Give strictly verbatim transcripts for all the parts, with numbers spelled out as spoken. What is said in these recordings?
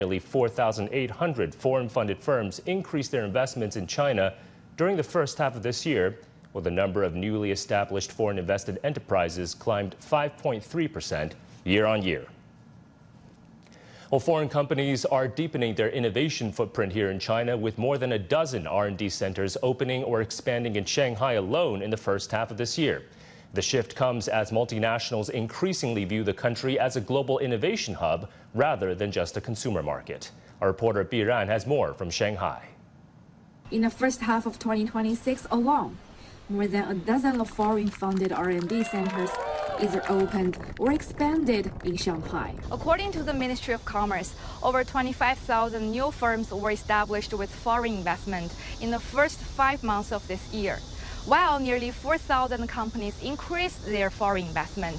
Nearly four thousand eight hundred foreign-funded firms increased their investments in China during the first half of this year, while the number of newly established foreign-invested enterprises climbed five point three percent year-on-year. Well, foreign companies are deepening their innovation footprint here in China, with more than a dozen R and D centers opening or expanding in Shanghai alone in the first half of this year. The shift comes as multinationals increasingly view the country as a global innovation hub rather than just a consumer market. Our reporter Bi Ran has more from Shanghai. In the first half of twenty twenty-six alone, more than a dozen of foreign-funded R and D centers either opened or expanded in Shanghai. According to the Ministry of Commerce, over twenty-five thousand new firms were established with foreign investment in the first five months of this year, while nearly four thousand companies increased their foreign investment.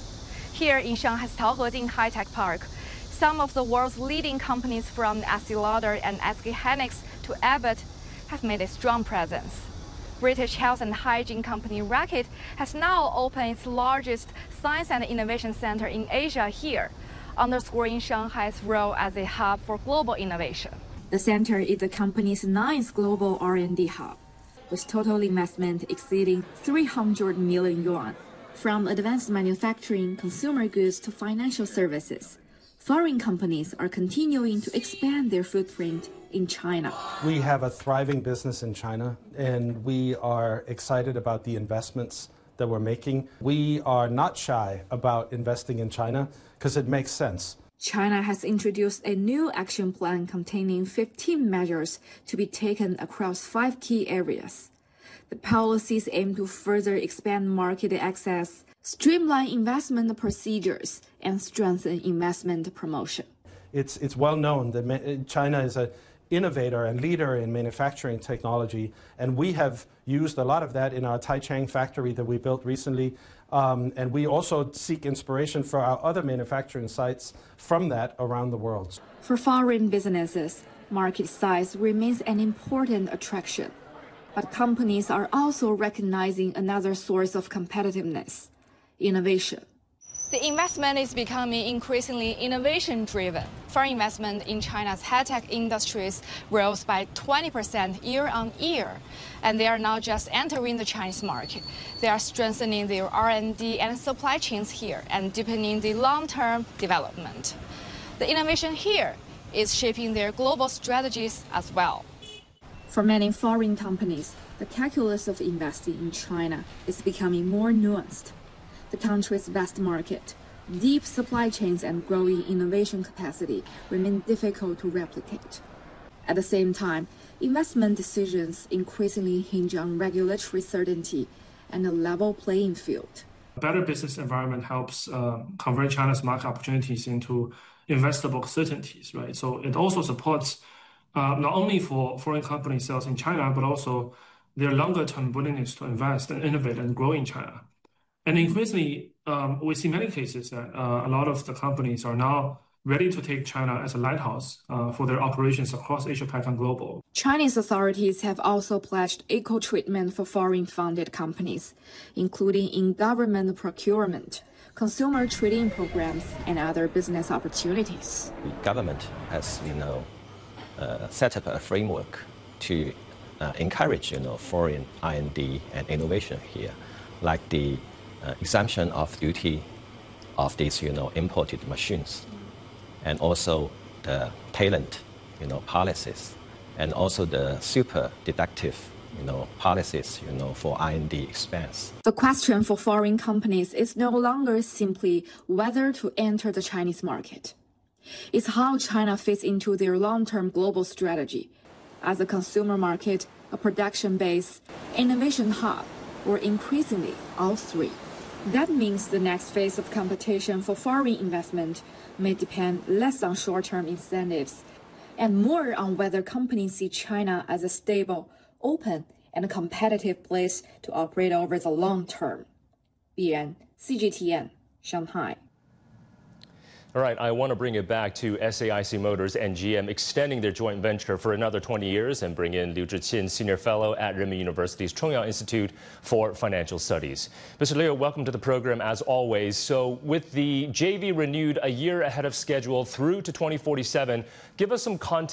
Here in Shanghai's Taohejing High-Tech Park, some of the world's leading companies from Estee Lauder and S K Hynix to Abbott have made a strong presence. British health and hygiene company Reckitt has now opened its largest science and innovation center in Asia here, underscoring Shanghai's role as a hub for global innovation. The center is the company's ninth global R and D hub, with total investment exceeding three hundred million yuan. From advanced manufacturing, consumer goods to financial services, foreign companies are continuing to expand their footprint in China. We have a thriving business in China, and we are excited about the investments that we're making. We are not shy about investing in China because it makes sense. China has introduced a new action plan containing fifteen measures to be taken across five key areas. The policies aim to further expand market access, streamline investment procedures, and strengthen investment promotion. It's, it's well known that China is an innovator and leader in manufacturing technology, and we have used a lot of that in our Taichung factory that we built recently. Um, and we also seek inspiration for our other manufacturing sites from that around the world. For foreign businesses, market size remains an important attraction. But companies are also recognizing another source of competitiveness: innovation. The investment is becoming increasingly innovation-driven. Foreign investment in China's high-tech industries rose by twenty percent year-on-year, and they are not just entering the Chinese market. They are strengthening their R and D and supply chains here and deepening the long-term development. The innovation here is shaping their global strategies as well. For many foreign companies, the calculus of investing in China is becoming more nuanced. The country's vast market, deep supply chains, and growing innovation capacity remain difficult to replicate. At the same time, investment decisions increasingly hinge on regulatory certainty and a level playing field. A better business environment helps uh, convert China's market opportunities into investable certainties, right? So it also supports uh, not only for foreign company sales in China, but also their longer-term willingness to invest and innovate and grow in China. And increasingly, um, we see many cases that uh, a lot of the companies are now ready to take China as a lighthouse uh, for their operations across Asia-Pac and global. Chinese authorities have also pledged equal treatment for foreign-funded companies, including in government procurement, consumer trading programs, and other business opportunities. The government has, you know, uh, set up a framework to uh, encourage, you know, foreign R and D and innovation here, like the Uh, exemption of duty of these, you know, imported machines, and also the talent, you know, policies, and also the super deductive, you know, policies, you know, for R and D expense. The question for foreign companies is no longer simply whether to enter the Chinese market. It's how China fits into their long-term global strategy as a consumer market, a production base, innovation hub, or increasingly all three. That means the next phase of competition for foreign investment may depend less on short-term incentives and more on whether companies see China as a stable, open, and competitive place to operate over the long term. Bi Ran, C G T N, Shanghai. All right, I want to bring it back to S A I C Motors and G M extending their joint venture for another twenty years and bring in Liu Zhiqin, Senior Fellow at Renmin University's Chongyang Institute for Financial Studies. Mister Liu, welcome to the program as always. So with the J V renewed a year ahead of schedule through to twenty forty-seven, give us some context